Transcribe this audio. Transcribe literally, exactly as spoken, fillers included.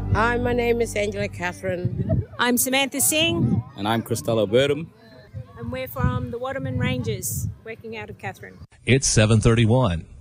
Hi, my name is Angela Catherine. I'm Samantha Singh. And I'm Costello Birdham. And we're from the Waterman Rangers, working out of Catherine. It's seven thirty-one.